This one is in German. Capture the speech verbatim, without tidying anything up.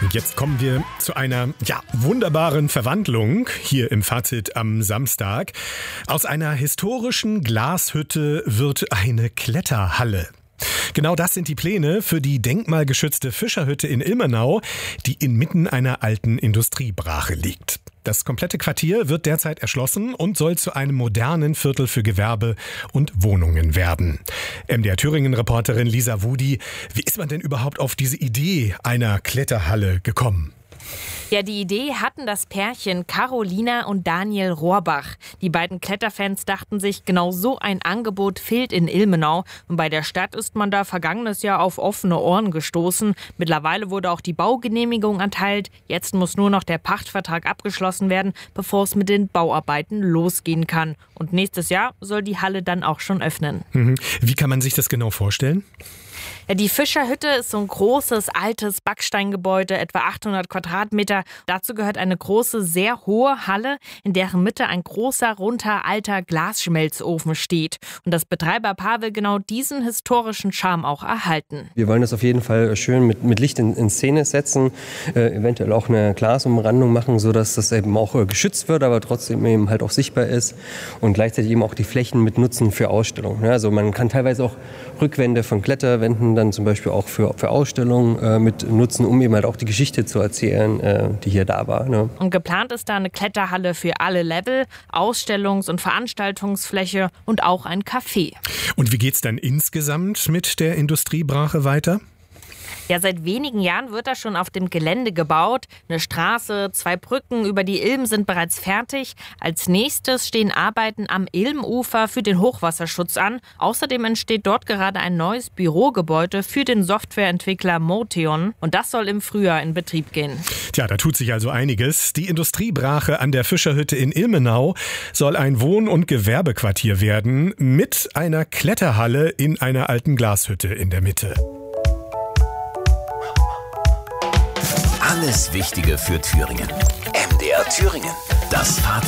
Und jetzt kommen wir zu einer ja, wunderbaren Verwandlung hier im Fazit am Samstag. Aus einer historischen Glashütte wird eine Kletterhalle. Genau das sind die Pläne für die denkmalgeschützte Fischerhütte in Ilmenau, die inmitten einer alten Industriebrache liegt. Das komplette Quartier wird derzeit erschlossen und soll zu einem modernen Viertel für Gewerbe und Wohnungen werden. M D R Thüringen-Reporterin Lisa Wudi, wie ist man denn überhaupt auf diese Idee einer Kletterhalle gekommen? Ja, die Idee hatten das Pärchen Carolina und Daniel Rohrbach. Die beiden Kletterfans dachten sich, genau so ein Angebot fehlt in Ilmenau. Und bei der Stadt ist man da vergangenes Jahr auf offene Ohren gestoßen. Mittlerweile wurde auch die Baugenehmigung erteilt. Jetzt muss nur noch der Pachtvertrag abgeschlossen werden, bevor es mit den Bauarbeiten losgehen kann. Und nächstes Jahr soll die Halle dann auch schon öffnen. Mhm. Wie kann man sich das genau vorstellen? Ja, die Fischerhütte ist so ein großes, altes Backsteingebäude, etwa achthundert Quadratmeter. Dazu gehört eine große, sehr hohe Halle, in deren Mitte ein großer, runder, alter Glasschmelzofen steht. Und das Betreiberpaar will genau diesen historischen Charme auch erhalten. Wir wollen das auf jeden Fall schön mit, mit Licht in, in Szene setzen, äh, eventuell auch eine Glasumrandung machen, sodass das eben auch äh, geschützt wird, aber trotzdem eben halt auch sichtbar ist und gleichzeitig eben auch die Flächen mit nutzen für Ausstellungen. Ja, also man kann teilweise auch Rückwände von Kletterwänden dann zum Beispiel auch für, für Ausstellungen äh, mit nutzen, um eben halt auch die Geschichte zu erzählen, äh, die hier da war. Ne? Und geplant ist da eine Kletterhalle für alle Level, Ausstellungs- und Veranstaltungsfläche und auch ein Café. Und wie geht's dann insgesamt mit der Industriebrache weiter? Ja, seit wenigen Jahren wird da schon auf dem Gelände gebaut. Eine Straße, zwei Brücken über die Ilm sind bereits fertig. Als nächstes stehen Arbeiten am Ilmufer für den Hochwasserschutz an. Außerdem entsteht dort gerade ein neues Bürogebäude für den Softwareentwickler Moteon. Und das soll im Frühjahr in Betrieb gehen. Tja, da tut sich also einiges. Die Industriebrache an der Fischerhütte in Ilmenau soll ein Wohn- und Gewerbequartier werden mit einer Kletterhalle in einer alten Glashütte in der Mitte. Alles Wichtige für Thüringen. M D R Thüringen. Das Fazit.